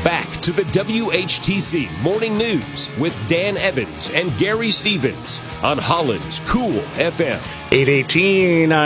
Back to the WHTC Morning News with Dan Evans and Gary Stevens on Holland's Cool FM. 8:18